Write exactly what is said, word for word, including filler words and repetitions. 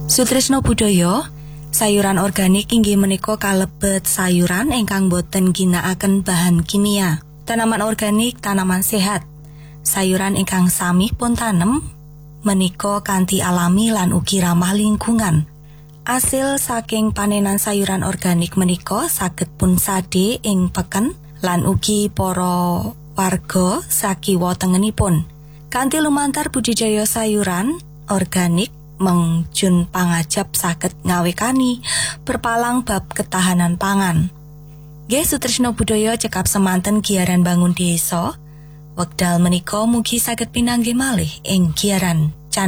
Sutrisno Budaya, sayuran organik inggih menika kalebet sayuran ingkang boten ginakaken bahan kimia. Tanaman organik tanaman sehat. Sayuran ingkang sami pun tanem menika kanthi alami lan ugi ramah lingkungan. Asil saking panenan sayuran organik menika saged pun sade ing peken lan ugi para warga sakiwa tengenipun. Kanthi lumantar budidaya sayuran organik mengjun pangajap saged ngawekani berpalang bab ketahanan pangan. Nggih Sutrisno Budaya cekap semanten giaran bangun desa. Wekdal menika mugi saged pinanggih malih ing giaran